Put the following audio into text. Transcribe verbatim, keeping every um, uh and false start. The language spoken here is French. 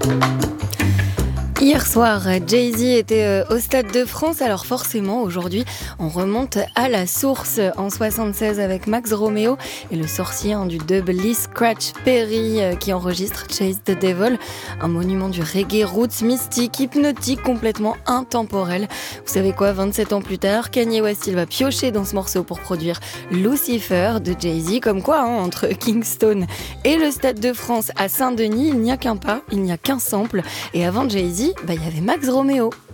Hier soir, Jay-Z était euh, au Stade de France, alors forcément aujourd'hui on remonte à la source en soixante-seize avec Max Romeo et le sorcier hein, du dub Lee Scratch Perry euh, qui enregistre Chase the Devil, un monument du reggae roots mystique, hypnotique, complètement intemporel. Vous savez quoi, vingt-sept ans plus tard, Kanye West il va piocher dans ce morceau pour produire Lucifer de Jay-Z, comme quoi hein, entre Kingston et le Stade de France à Saint-Denis, il n'y a qu'un pas, il n'y a qu'un sample, et avant Jay-Z, bah, il y avait Max Romeo.